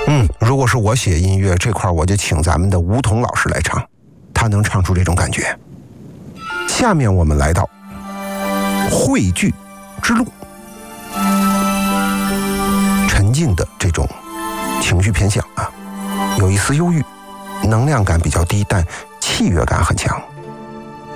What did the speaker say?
如果是我写音乐这块，我就请咱们的吴彤老师来唱，他能唱出这种感觉。下面我们来到汇聚之路，沉静的这种情绪偏向啊，有一丝忧郁，能量感比较低，但器乐感很强。